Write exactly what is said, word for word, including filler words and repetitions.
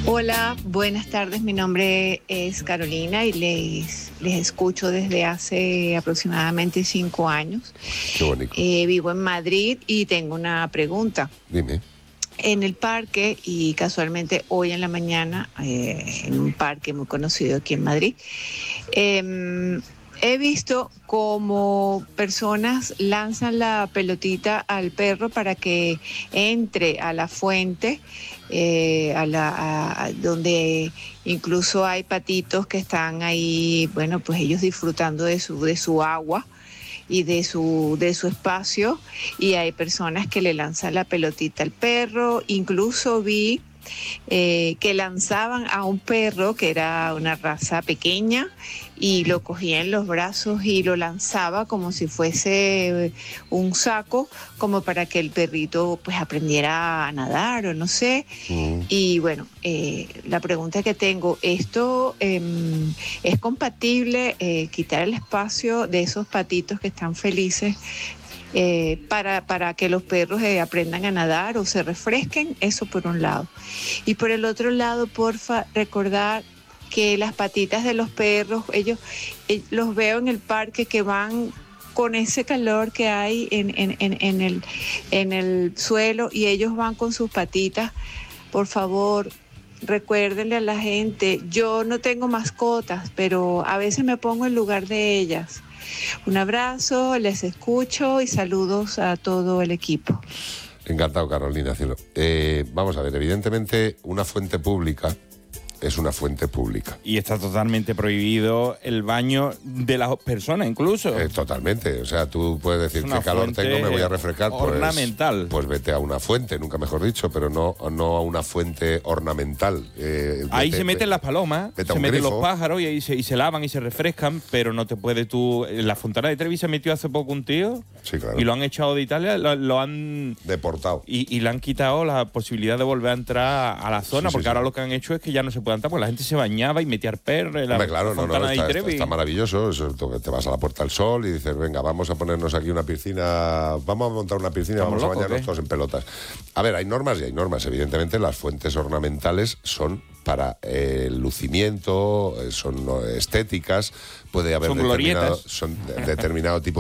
Hola, buenas tardes. Mi nombre es Carolina y les, les escucho desde hace aproximadamente cinco años. Qué bonito. Eh, vivo en Madrid y tengo una pregunta. Dime. En el parque, y casualmente hoy en la mañana, eh, en un parque muy conocido aquí en Madrid, eh, he visto como personas lanzan la pelotita al perro para que entre a la fuente, eh, a la, a- a- donde incluso hay patitos que están ahí, bueno, pues ellos disfrutando de su, de su agua y de su, de su espacio, y hay personas que le lanzan la pelotita al perro. Incluso vi eh, que lanzaban a un perro que era una raza pequeña y lo cogía en los brazos y lo lanzaba como si fuese eh, un saco, como para que el perrito pues aprendiera a nadar o no sé. Mm. Y bueno, eh, la pregunta que tengo, ¿esto em, es compatible eh, quitar el espacio de esos patitos que están felices eh, para, para que los perros eh, aprendan a nadar o se refresquen? Eso por un lado. Y por el otro lado, porfa, recordar que las patitas de los perros, ellos eh, los veo en el parque que van con ese calor que hay en, en, en, en el, en el suelo, y ellos van con sus patitas. Por favor, recuérdenle a la gente, yo no tengo mascotas, pero a veces me pongo en lugar de ellas. Un abrazo, les escucho y saludos a todo el equipo. Encantado, Carolina, cielo. Eh, vamos a ver, evidentemente una fuente pública es una fuente pública. Y está totalmente prohibido el baño de las personas, incluso. Eh, totalmente, o sea, tú puedes decir Es una qué calor fuente tengo, me voy a refrescar. Pues, ornamental. pues vete a una fuente, nunca mejor dicho, pero no, no a una fuente ornamental. Eh, Ahí vete- se meten las palomas, vete a se un meten grifo. los pájaros y ahí se, y se lavan y se refrescan, pero no te puede tú... En la Fontana de Trevi se metió hace poco un tío Sí, claro. y lo han echado de Italia, lo, lo han... Deportado. Y, y le han quitado la posibilidad de volver a entrar a la zona, Sí, sí, porque sí. ahora lo que han hecho es que ya no se puede entrar, porque la gente se bañaba y metía perros en la, Hombre, claro, la no, Fontana no, está, de está, Trevi. está maravilloso. Eso, tú te vas a la Puerta del Sol y dices, venga, vamos a ponernos aquí una piscina, vamos a montar una piscina, ¿Estamos vamos a locos, bañarnos qué? todos en pelotas. A ver, hay normas y hay normas. Evidentemente, las fuentes ornamentales son para eh, el lucimiento, eh, son no, estéticas, puede haber Son determinado, glorietas. son de- determinado tipo